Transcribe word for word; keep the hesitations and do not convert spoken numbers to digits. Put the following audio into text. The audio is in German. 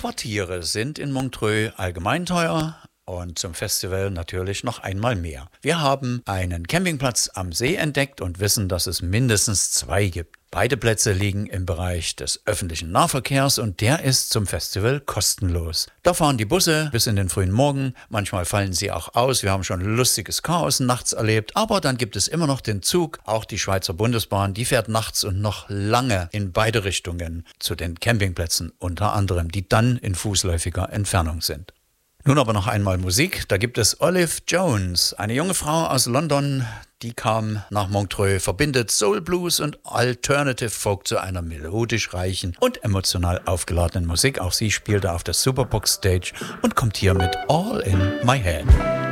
Quartiere sind in Montreux allgemein teuer und zum Festival natürlich noch einmal mehr. Wir haben einen Campingplatz am See entdeckt und wissen, dass es mindestens zwei gibt. Beide Plätze liegen im Bereich des öffentlichen Nahverkehrs und der ist zum Festival kostenlos. Da fahren die Busse bis in den frühen Morgen, manchmal fallen sie auch aus, wir haben schon lustiges Chaos nachts erlebt, aber dann gibt es immer noch den Zug, auch die Schweizer Bundesbahn, die fährt nachts und noch lange in beide Richtungen zu den Campingplätzen unter anderem, die dann in fußläufiger Entfernung sind. Nun aber noch einmal Musik. Da gibt es Olive Jones, eine junge Frau aus London, die kam nach Montreux, verbindet Soul Blues und Alternative Folk zu einer melodisch reichen und emotional aufgeladenen Musik. Auch sie spielte auf der Superbox Stage und kommt hier mit All in My Head.